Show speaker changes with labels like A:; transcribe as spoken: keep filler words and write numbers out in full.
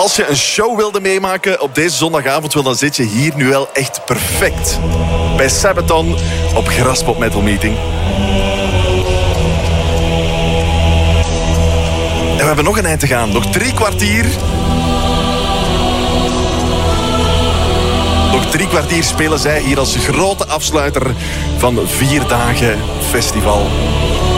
A: Als je een show wilde meemaken op deze zondagavond, dan zit je hier nu wel echt perfect. Bij Sabaton op Graspop Metal Meeting. En we hebben nog een eind te gaan. Nog drie kwartier. Nog drie kwartier spelen zij hier als grote afsluiter van vier dagen festival.